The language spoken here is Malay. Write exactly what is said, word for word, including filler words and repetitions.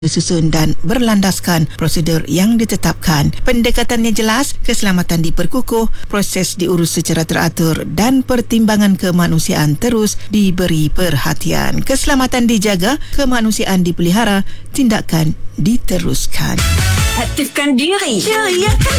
disusun dan berlandaskan prosedur yang ditetapkan. Pendekatannya jelas, keselamatan diperkukuh, proses diurus secara teratur dan pertimbangan kemanusiaan terus diberi perhatian. Keselamatan dijaga, kemanusiaan dipelihara, tindakan diteruskan. Aktifkan diri, ceriakan